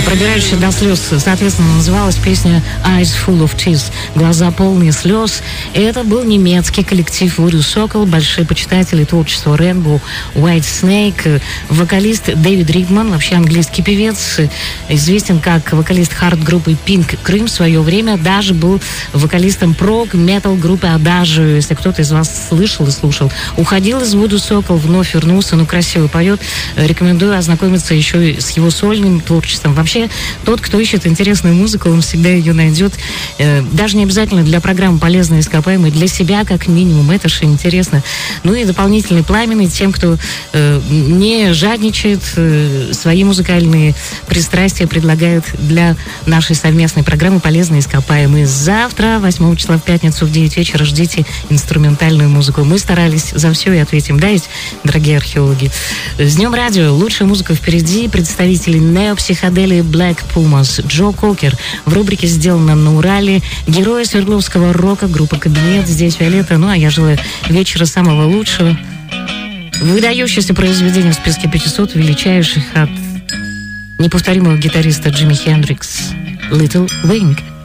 Пробирающая до слез, соответственно, называлась песня Eyes Full of Tears, глаза полные слез. И это был немецкий коллектив Voodoo Sokol, большие почитатели творчества Rainbow, White Snake, вокалист Дэвид Ридман, вообще английский певец, известен как вокалист хард-группы Pink Cream в свое время, даже был вокалистом прог-метал группы Adagio, если кто-то из вас слышал и слушал. Уходил из Voodoo Sokol, вновь вернулся, красиво поет. Рекомендую ознакомиться еще и с его сольным творчеством. Вообще, тот, кто ищет интересную музыку, он всегда ее найдет. Даже не обязательно для программы «Полезные ископаемые», для себя как минимум. Это же интересно. Ну и дополнительный пламенный тем, кто не жадничает, свои музыкальные пристрастия предлагает для нашей совместной программы «Полезные ископаемые». Завтра, 8 числа в пятницу в 9 вечера, ждите инструментальную музыку. Мы старались за все и ответим. Да, ведь, дорогие археологи? С Днем радио. Лучшая музыка впереди. Представители неопсиходелии Black Pumas, Джо Кокер. В рубрике «Сделано на Урале». Герои Свердловского рока, группа «Кабинет». Здесь Виолетта. Ну, а я желаю вечера самого лучшего. Выдающееся произведение в списке 500 величайших от неповторимого гитариста Джимми Хендрикс. Little Wing.